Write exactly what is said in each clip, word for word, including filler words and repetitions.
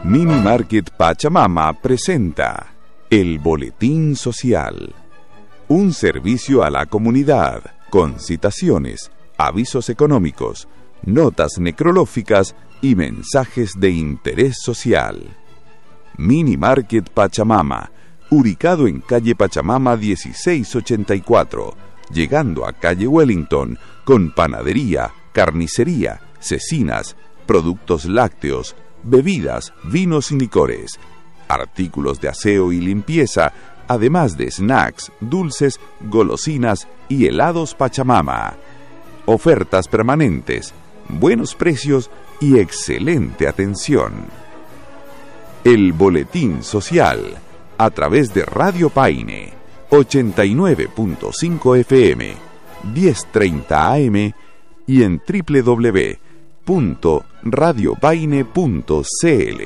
Mini Market Pachamama presenta El Boletín Social, un servicio a la comunidad con citaciones, avisos económicos, notas necrológicas y mensajes de interés social. Mini Market Pachamama, ubicado en calle Pachamama dieciséis ochenta y cuatro, llegando a calle Wellington, con panadería, carnicería, cecinas, productos lácteos, bebidas, vinos y licores, artículos de aseo y limpieza, además de snacks, dulces, golosinas y helados Pachamama. Ofertas permanentes, buenos precios y excelente atención. El Boletín Social, a través de Radio Paine, ochenta y nueve punto cinco F M, mil treinta A M y en doble u doble u doble u punto radio paine punto c l.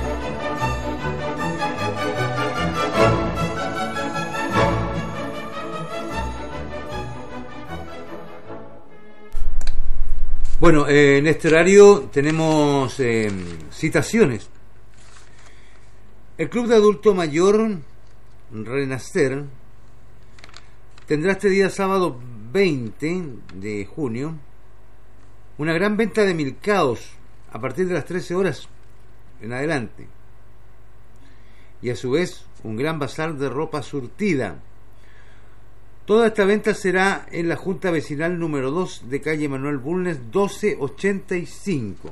Bueno, eh, en este horario tenemos eh, citaciones. El Club de Adulto Mayor Renacer tendrá este día sábado veinte de junio una gran venta de milcaos a partir de las trece horas en adelante, y a su vez un gran bazar de ropa surtida. Toda esta venta será en la Junta Vecinal número dos de calle Manuel Bulnes doce ochenta y cinco.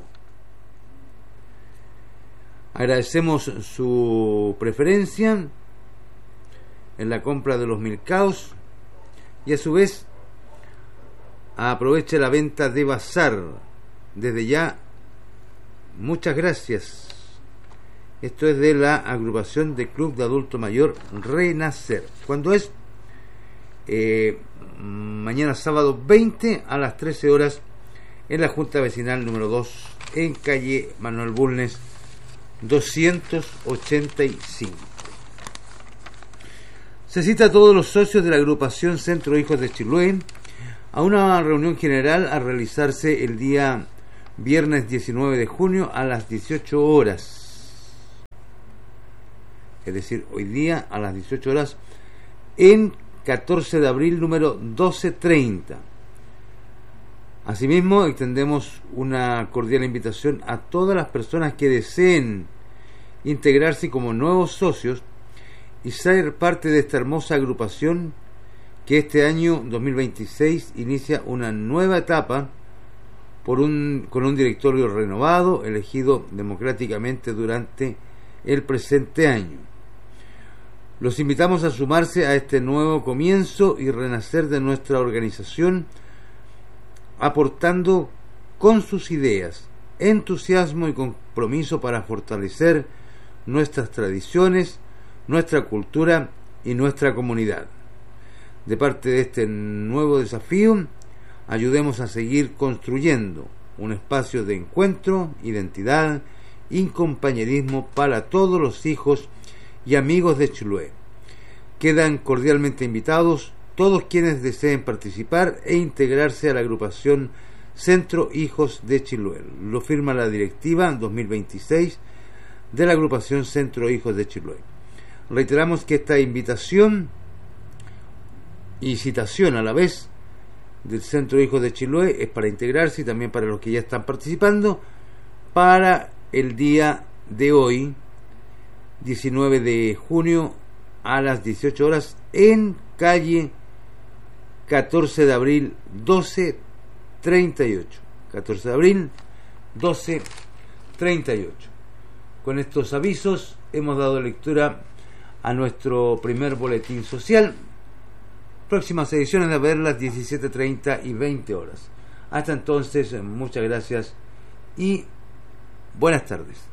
Agradecemos su preferencia en la compra de los milcaos y a su vez aproveche la venta de bazar. Desde ya, muchas gracias. Esto es de la agrupación de Club de Adulto Mayor Renacer. ¿Cuándo es? Eh, mañana sábado veinte a las trece horas en la Junta Vecinal número dos en calle Manuel Bulnes doscientos ochenta y cinco. Se cita a todos los socios de la agrupación Centro Hijos de Chiloé a una reunión general a realizarse el día viernes diecinueve de junio a las dieciocho horas, es decir, hoy día a las dieciocho horas en catorce de abril número doce treinta. Asimismo, extendemos una cordial invitación a todas las personas que deseen integrarse como nuevos socios y ser parte de esta hermosa agrupación que este año dos mil veintiséis inicia una nueva etapa por un, con un directorio renovado, elegido democráticamente durante el presente año. Los invitamos a sumarse a este nuevo comienzo y renacer de nuestra organización, aportando con sus ideas, entusiasmo y compromiso para fortalecer nuestras tradiciones, nuestra cultura y nuestra comunidad. De parte de este nuevo desafío, ayudemos a seguir construyendo un espacio de encuentro, identidad y compañerismo para todos los hijos y amigos de Chiloé. Quedan cordialmente invitados todos quienes deseen participar e integrarse a la agrupación Centro Hijos de Chiloé. Lo firma la directiva dos mil veintiséis de la agrupación Centro Hijos de Chiloé. Reiteramos que esta invitación y citación a la vez del Centro Hijos de Chiloé es para integrarse y también para los que ya están participando para el día de hoy, diecinueve de junio a las dieciocho horas en calle catorce de abril doce treinta y ocho. catorce de abril doce treinta y ocho. Con estos avisos hemos dado lectura a nuestro primer boletín social. Próximas ediciones de ver las diecisiete treinta y veinte horas. Hasta entonces, muchas gracias y buenas tardes.